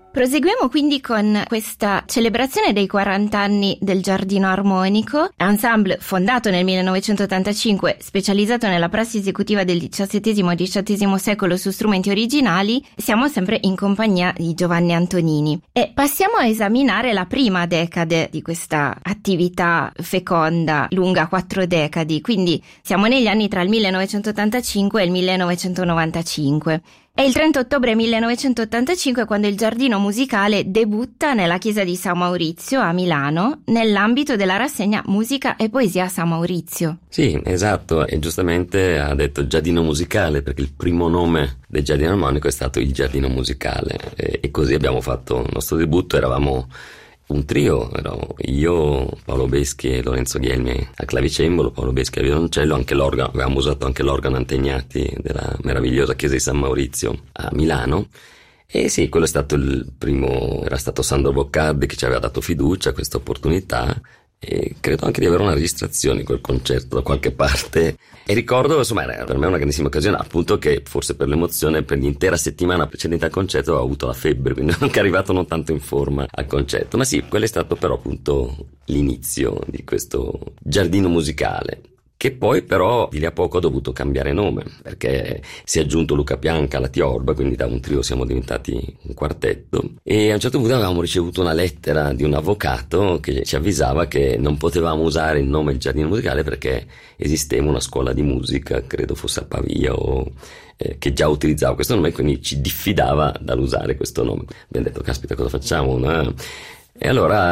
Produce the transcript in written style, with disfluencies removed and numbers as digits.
Proseguiamo quindi con questa celebrazione dei 40 anni del Giardino Armonico, ensemble fondato nel 1985, specializzato nella prassi esecutiva del XVII e XVIII secolo su strumenti originali. Siamo sempre in compagnia di Giovanni Antonini e passiamo a esaminare la prima decade di questa attività feconda, lunga 4 decadi, quindi siamo negli anni tra il 1985 e il 1995. È il 30 ottobre 1985 quando il Giardino Musicale debutta nella chiesa di San Maurizio a Milano nell'ambito della rassegna Musica e Poesia a San Maurizio. Sì, esatto, e giustamente ha detto Giardino Musicale perché il primo nome del Giardino Armonico è stato il Giardino Musicale e così abbiamo fatto il nostro debutto. Eravamo un trio, ero io, Paolo Beschi e Lorenzo Ghielmi al clavicembalo, Paolo Beschi al violoncello, anche l'organo, avevamo usato anche l'organo Antegnati della meravigliosa chiesa di San Maurizio a Milano. E sì, quello è stato il primo, era stato Sandro Boccardi che ci aveva dato fiducia a questa opportunità e credo anche di avere una registrazione di quel concerto da qualche parte. E ricordo, insomma, era per me una grandissima occasione, appunto che forse per l'emozione per l'intera settimana precedente al concerto avevo avuto la febbre, quindi non è arrivato non tanto in forma al concerto. Ma sì, quello è stato però appunto l'inizio di questo giardino musicale, che poi però di lì a poco ha dovuto cambiare nome, perché si è aggiunto Luca Pianca alla Tiorba, quindi da un trio siamo diventati un quartetto, e a un certo punto avevamo ricevuto una lettera di un avvocato che ci avvisava che non potevamo usare il nome Il Giardino Musicale perché esisteva una scuola di musica, credo fosse a Pavia che già utilizzava questo nome, quindi ci diffidava dall'usare questo nome. Abbiamo detto, caspita, cosa facciamo? No? E allora